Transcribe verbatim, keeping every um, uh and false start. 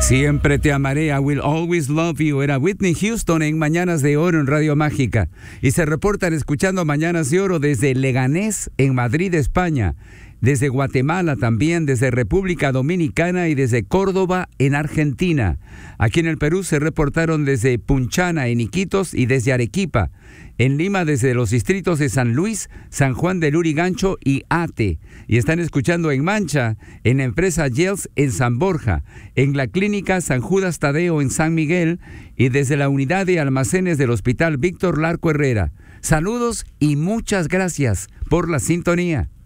Siempre te amaré, I will always love you. Era Whitney Houston en Mañanas de Oro en Radio Mágica. Y se reportan escuchando Mañanas de Oro desde Leganés, en Madrid, España. Desde Guatemala también, desde República Dominicana y desde Córdoba, en Argentina. Aquí en el Perú se reportaron desde Punchana, en Iquitos, y desde Arequipa. En Lima, desde los distritos de San Luis, San Juan de Lurigancho y Ate. Y están escuchando en Mancha, en la empresa Yels en San Borja, en la clínica San Judas Tadeo en San Miguel y desde la unidad de almacenes del Hospital Víctor Larco Herrera. Saludos y muchas gracias por la sintonía.